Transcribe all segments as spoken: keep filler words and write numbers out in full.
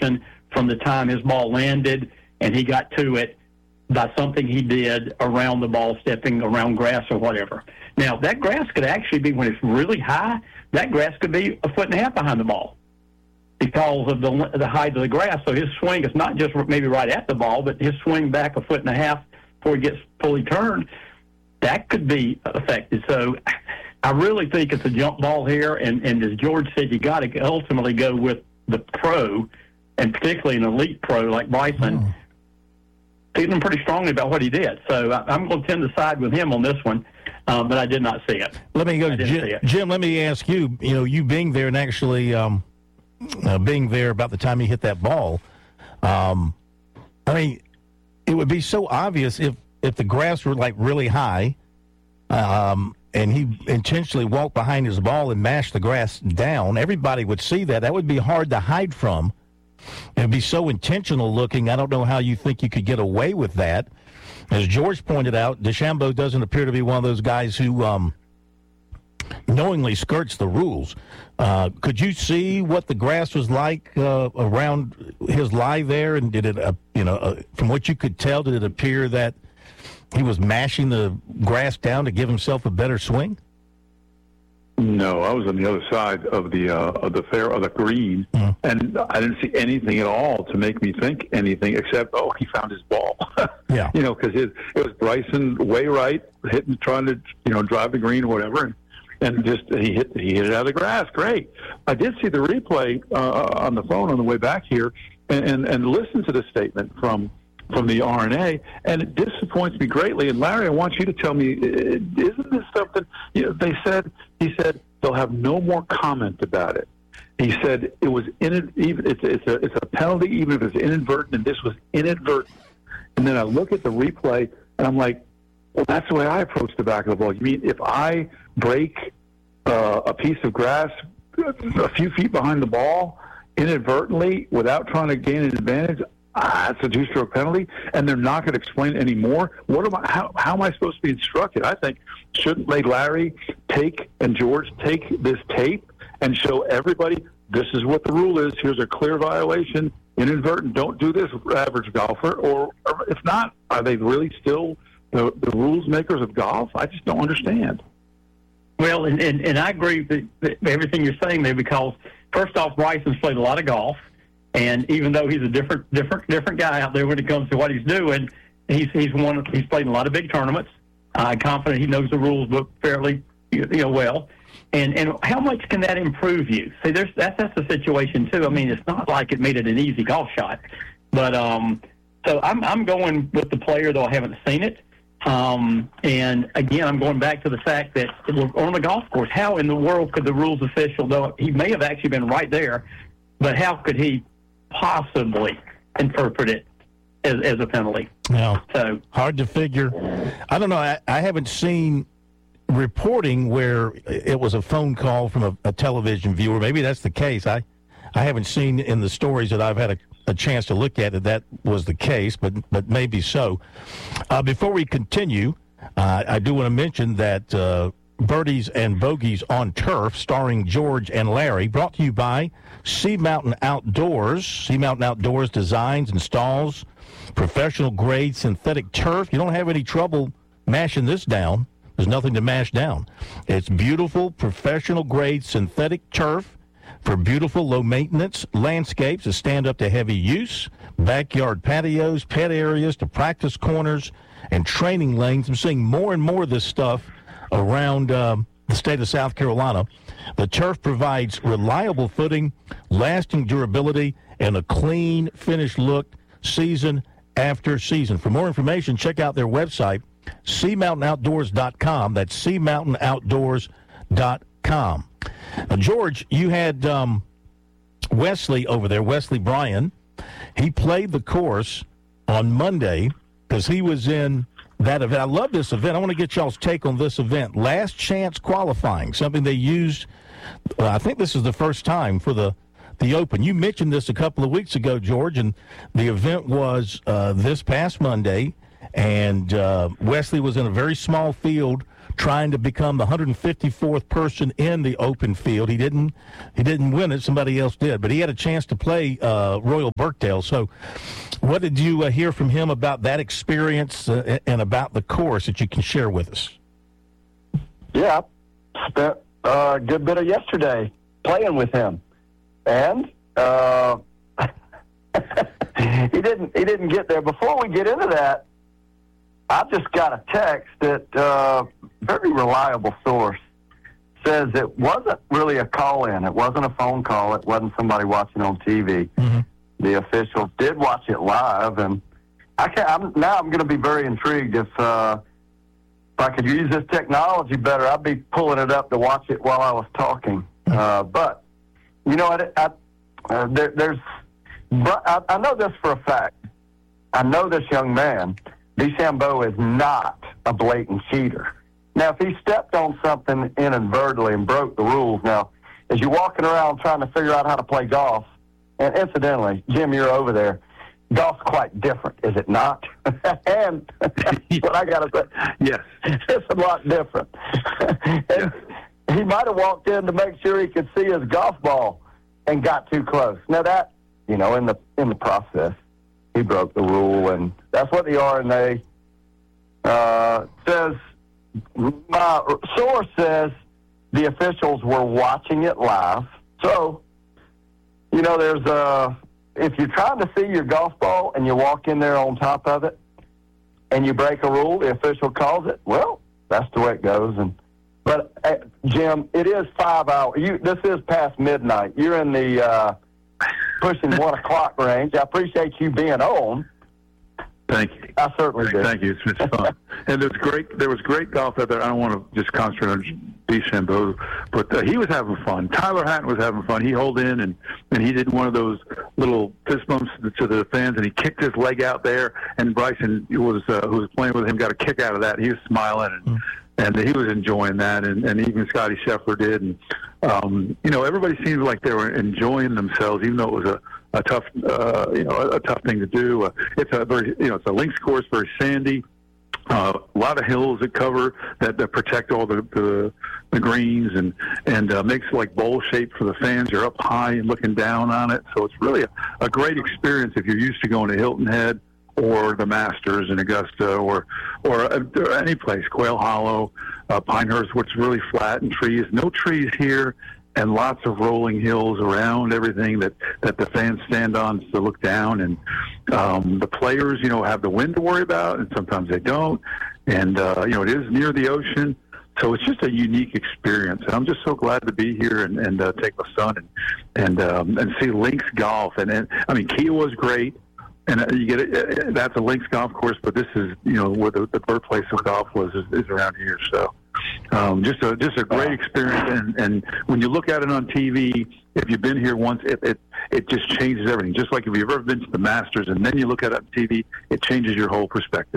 direction from the time his ball landed and he got to it by something he did around the ball, stepping around grass or whatever. Now, that grass could actually be, when it's really high, that grass could be a foot and a half behind the ball because of the the height of the grass. So his swing is not just maybe right at the ball, but his swing back a foot and a half before he gets fully turned, that could be affected. So I really think it's a jump ball here, and, and as George said, you got to ultimately go with the pro, and particularly an elite pro like Bryson, mm. feeling pretty strongly about what he did. So I, I'm going to tend to side with him on this one, uh, but I did not see it. Let me go, Jim, Jim, let me ask you, you know, you being there and actually um, uh, being there about the time he hit that ball, um, I mean, it would be so obvious if, if the grass were, like, really high, um, and he intentionally walked behind his ball and mashed the grass down, everybody would see that. That would be hard to hide from. It would be so intentional looking. I don't know how you think you could get away with that. As George pointed out, DeChambeau doesn't appear to be one of those guys who um, knowingly skirts the rules. Uh, could you see what the grass was like uh, around his lie there? And did it, uh, you know, uh, from what you could tell, did it appear that he was mashing the grass down to give himself a better swing? No, I was on the other side of the uh, of the fair of the green, mm. and I didn't see anything at all to make me think anything except, oh, he found his ball. Yeah, you know, because it, it was Bryson way right, hitting, trying to you know drive the green or whatever, and, and just he hit he hit it out of the grass. Great. I did see the replay uh, on the phone on the way back here, and and, and listened to the statement from. from the R N A, and it disappoints me greatly. And Larry, I want you to tell me, isn't this something, you know, they said, he said they'll have no more comment about it. He said it was in even it's it's a it's a penalty even if it's inadvertent, and this was inadvertent. And then I look at the replay and I'm like, well, that's the way I approach the back of the ball. You mean if I break uh, a piece of grass a few feet behind the ball inadvertently without trying to gain an advantage? Ah, it's a two-stroke penalty, and they're not going to explain it anymore. What am I? How, how am I supposed to be instructed? I think shouldn't they, Larry, take and George take this tape and show everybody this is what the rule is. Here's a clear violation, inadvertent. Don't do this, average golfer. Or, or if not, are they really still the, the rules makers of golf? I just don't understand. Well, and, and, and I agree with everything you're saying there because first off, Bryson's played a lot of golf. And even though he's a different, different, different guy out there when it comes to what he's doing, he's he's won. He's played in a lot of big tournaments. I'm confident he knows the rules book fairly, you know, well. And and how much can that improve you? See, there's that's that's the situation too. I mean, it's not like it made it an easy golf shot, but um, so I'm I'm going with the player though I haven't seen it. Um, and again, I'm going back to the fact that we're on the golf course. How in the world could the rules official, though he may have actually been right there, but how could he possibly interpret it as, as a penalty? Yeah, so hard to figure. I don't know. I, I haven't seen reporting where it was a phone call from a, a television viewer. Maybe that's the case. I, I haven't seen in the stories that I've had a, a chance to look at that that was the case, but but maybe so. Uh, before we continue, uh, I do want to mention that uh, Birdies and Bogeys on Turf, starring George and Larry, brought to you by Sea Mountain Outdoors. Sea Mountain Outdoors designs, installs professional-grade synthetic turf. You don't have any trouble mashing this down. There's nothing to mash down. It's beautiful, professional-grade synthetic turf for beautiful, low-maintenance landscapes that stand up to heavy use, backyard patios, pet areas, to practice corners, and training lanes. I'm seeing more and more of this stuff around um, the state of South Carolina. The turf provides reliable footing, lasting durability, and a clean, finished look season after season. For more information, check out their website, sea mountain outdoors dot com. That's sea mountain outdoors dot com. Now, George, you had um, Wesley over there, Wesley Bryan. He played the course on Monday because he was in that event. I love this event. I want to get y'all's take on this event. Last chance qualifying, something they used, uh, I think this is the first time for the, the Open. You mentioned this a couple of weeks ago, George, and the event was uh, this past Monday, and uh, Wesley was in a very small field trying to become the one hundred fifty-fourth person in the open field. He didn't he didn't win it. Somebody else did. But he had a chance to play uh, Royal Birkdale. So what did you uh, hear from him about that experience uh, and about the course that you can share with us? Yeah, spent a good bit of yesterday playing with him. And uh, he didn't he didn't get there. Before we get into that, I just got a text that uh, very reliable source says it wasn't really a call-in. It wasn't a phone call. It wasn't somebody watching on T V. Mm-hmm. The officials did watch it live, and I can I'm, now I'm going to be very intrigued if uh, if I could use this technology better. I'd be pulling it up to watch it while I was talking. Uh, but you know, I, I, uh, there, there's but I, I know this for a fact. I know this young man, DeChambeau, is not a blatant cheater. Now, if he stepped on something inadvertently and broke the rules, now, as you're walking around trying to figure out how to play golf, and incidentally, Jim, you're over there, golf's quite different, is it not? And what I got to say, yes, it's a lot different. And yes. He might have walked in to make sure he could see his golf ball and got too close. Now, that, you know, in the in the process, he broke the rule, and that's what the R N A uh, says. My source says the officials were watching it live. So, you know, there's a, if you're trying to see your golf ball and you walk in there on top of it and you break a rule, the official calls it, well, that's the way it goes. And But, uh, Jim, it is five hours. You, this is past midnight. You're in the uh, pushing one o'clock range. I appreciate you being on. Thank you. I certainly do. Thank you. It's, it's fun. And there's great. There was great golf out there. I don't want to just concentrate on DeChambeau, but uh, he was having fun. Tyler Hatton was having fun. He holed in and, and he did one of those little fist bumps to the fans, and he kicked his leg out there. And Bryson, who was uh, who was playing with him, got a kick out of that. He was smiling and. Mm. And he was enjoying that, and, and even Scotty Scheffler did. And, um, you know, everybody seemed like they were enjoying themselves, even though it was a, a tough, uh, you know, a, a tough thing to do. Uh, it's a very, you know, it's a links course, very sandy. Uh, a lot of hills that cover that, that protect all the the, the greens and and uh, makes like bowl shape for the fans. You're up high and looking down on it, so it's really a, a great experience if you're used to going to Hilton Head or the Masters in Augusta, or or, uh, or any place, Quail Hollow, uh, Pinehurst, which is really flat and trees. No trees here, and lots of rolling hills around everything that, that the fans stand on to look down. And um, the players, you know, have the wind to worry about, and sometimes they don't. And, uh, you know, it is near the ocean. So it's just a unique experience. And I'm just so glad to be here and, and uh, take my son and and, um, and see links golf. And, and I mean, Kiawah great. And uh, you get it. Uh, that's a links golf course, but this is, you know, where the, the birthplace of golf was is, is around here. So, um, just a just a great experience. And, and when you look at it on T V, if you've been here once, it, it it just changes everything. Just like if you've ever been to the Masters and then you look at it on T V, it changes your whole perspective.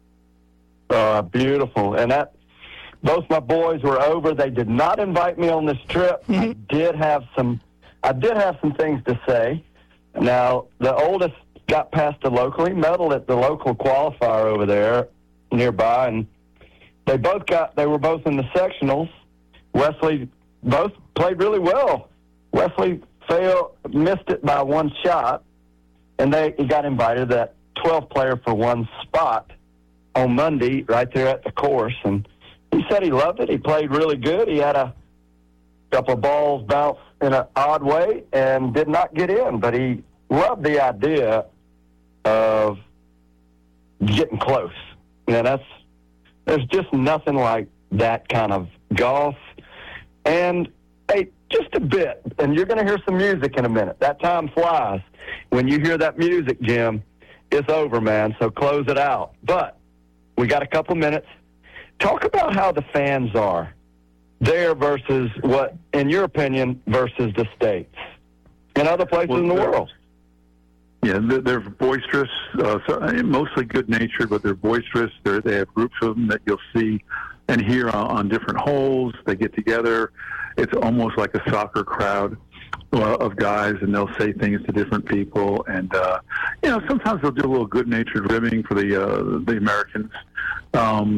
Uh, beautiful. And that both my boys were over. They did not invite me on this trip. Mm-hmm. I did have some. I did have some things to say. Now, the oldest got past the local. He medaled at the local qualifier over there nearby, and they both got. They were both in the sectionals. Wesley both played really well. Wesley failed, missed it by one shot, and they he got invited to that twelve player for one spot on Monday right there at the course, and he said he loved it. He played really good. He had a couple of balls bounce in an odd way and did not get in, but he loved the idea of getting close. You know, that's there's just nothing like that kind of golf. And hey, just a bit, and you're going to hear some music in a minute. That time flies. When you hear that music, Jim, it's over, man. So close it out. But we got a couple minutes. Talk about how the fans are there versus what, in your opinion, versus the States and other places well, in the world. Yeah, they're, they're boisterous, uh, so, mostly good-natured, but they're boisterous. They're, they have groups of them that you'll see and hear on, on different holes. They get together. It's almost like a soccer crowd uh, of guys, and they'll say things to different people. And, uh, you know, sometimes they'll do a little good-natured ribbing for the uh, the Americans. Um,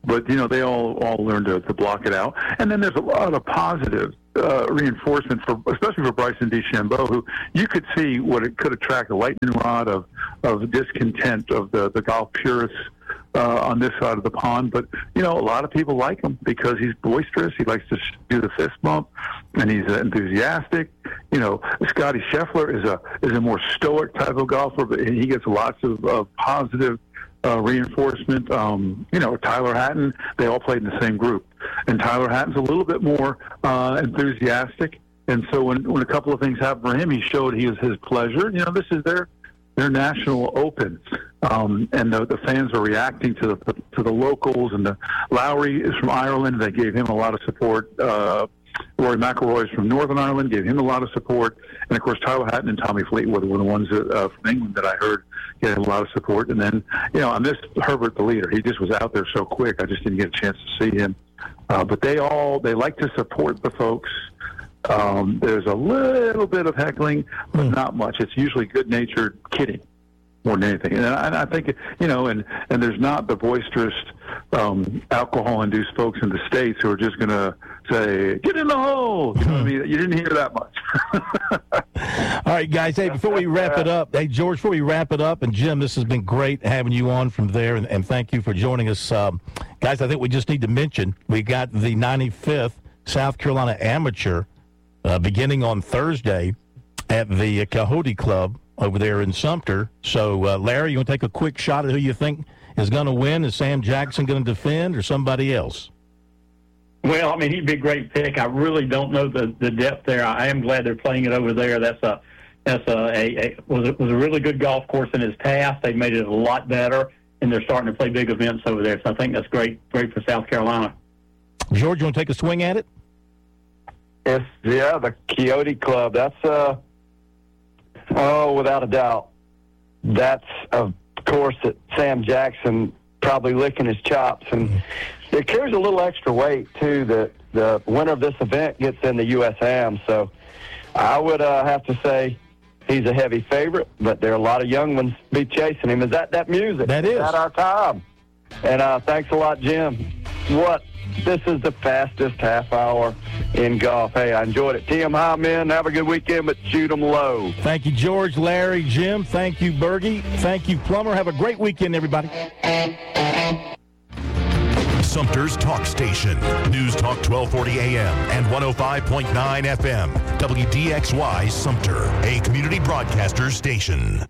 but you know they all all learn to, to block it out. And then there's a lot of positive uh, reinforcement for, especially for Bryson DeChambeau, who you could see what it could attract a lightning rod of of discontent of the the golf purists uh, on this side of the pond. But you know, a lot of people like him because he's boisterous. He likes to do the fist bump, and he's uh, enthusiastic. You know, Scotty Scheffler is a is a more stoic type of golfer, but he gets lots of, of positive uh, reinforcement. Um, you know, Tyler Hatton, they all played in the same group, and Tyler Hatton's a little bit more uh, enthusiastic. And so when when a couple of things happened for him, he showed he was his pleasure. You know, this is their their national open, um, and the, the fans are reacting to the to the locals. And the Lowry is from Ireland; they gave him a lot of support. Uh, Rory McIlroy is from Northern Ireland, gave him a lot of support. And, of course, Tyler Hatton and Tommy Fleetwood were the ones uh, from England that I heard getting a lot of support. And then, you know, I missed Herbert, the leader. He just was out there so quick. I just didn't get a chance to see him. Uh, but they all, they like to support the folks. Um, there's a little bit of heckling, but mm. not much. It's usually good-natured kidding more than anything. And I, and I think, you know, and, and there's not the boisterous um, alcohol-induced folks in the States who are just going to say, get in the hole. You know what I mean? You didn't hear that much. All right, guys. Hey, before we wrap it up, hey, George, before we wrap it up, and Jim, this has been great having you on from there, and, and thank you for joining us. Um, guys, I think we just need to mention we got the ninety-fifth South Carolina Amateur uh, beginning on Thursday at the Coyote Club over there in Sumter. So, uh, Larry, you want to take a quick shot at who you think is going to win? Is Sam Jackson going to defend or somebody else? Well, I mean, he'd be a great pick. I really don't know the, the depth there. I am glad they're playing it over there. That's a that's a, a, a was a, was a really good golf course in his past. They've made it a lot better, and they're starting to play big events over there. So I think that's great, great for South Carolina. George, you want to take a swing at it? Yes, yeah, the Coyote Club. That's uh, oh, without a doubt, that's of course that Sam Jackson probably licking his chops, and it carries a little extra weight too. That the winner of this event gets in the U S A M. So I would uh, have to say he's a heavy favorite, but there are a lot of young ones be chasing him. Is that that music? That is. Is that our time? And uh, thanks a lot, Jim. What? This is the fastest half hour in golf. Hey, I enjoyed it. T M high, men. Have a good weekend, but shoot 'em low. Thank you, George, Larry, Jim. Thank you, Bergie. Thank you, Plummer. Have a great weekend, everybody. Sumter's Talk Station. News Talk twelve forty A M and one oh five point nine F M. W D X Y Sumter, a community broadcaster station.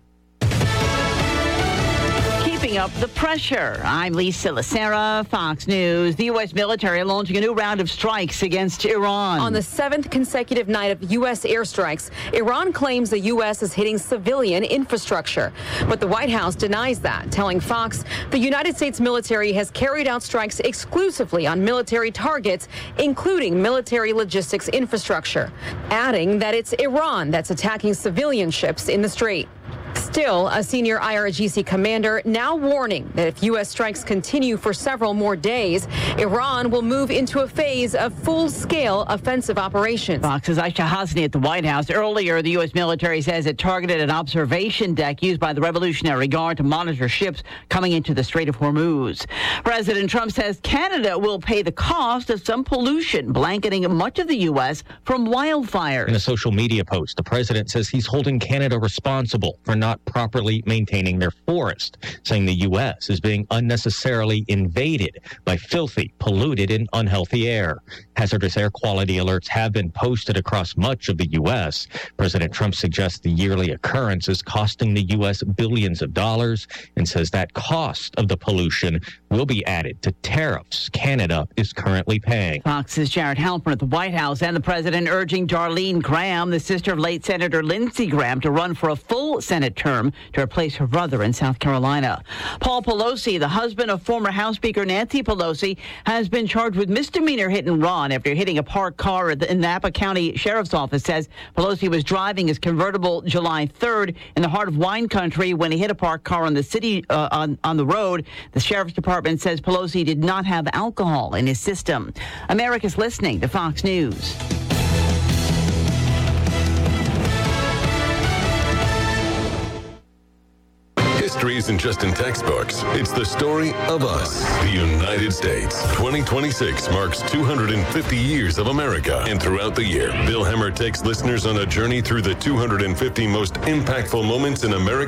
Keeping up the pressure. I'm Lisa Lacera, Fox News. The U S military launching a new round of strikes against Iran. On the seventh consecutive night of U S airstrikes, Iran claims the U S is hitting civilian infrastructure. But the White House denies that, telling Fox the United States military has carried out strikes exclusively on military targets, including military logistics infrastructure, adding that it's Iran that's attacking civilian ships in the Strait. Still, a senior I R G C commander now warning that if U S strikes continue for several more days, Iran will move into a phase of full-scale offensive operations. Fox's Aisha Hasni at the White House. Earlier, the U S military says it targeted an observation deck used by the Revolutionary Guard to monitor ships coming into the Strait of Hormuz. President Trump says Canada will pay the cost of some pollution blanketing much of the U S from wildfires. In a social media post, the president says he's holding Canada responsible for not properly maintaining their forest, saying the U S is being unnecessarily invaded by filthy, polluted, and unhealthy air. Hazardous air quality alerts have been posted across much of the U S. President Trump suggests the yearly occurrence is costing the U S billions of dollars and says that cost of the pollution will be added to tariffs Canada is currently paying. Fox's Jared Halpern at the White House, and the president urging Darlene Graham, the sister of late Senator Lindsey Graham, to run for a full Senate term to replace her brother in South Carolina. Paul Pelosi, the husband of former House Speaker Nancy Pelosi, has been charged with misdemeanor hit and run after hitting a parked car in the Napa County Sheriff's Office. Says Pelosi was driving his convertible July third in the heart of wine country when he hit a parked car on the city uh, on, on the road. The Sheriff's Department says Pelosi did not have alcohol in his system. America's listening to Fox News. History isn't just in textbooks. It's the story of us, the United States. twenty twenty-six marks two hundred fifty years of America. And throughout the year, Bill Hemmer takes listeners on a journey through the two hundred fifty most impactful moments in American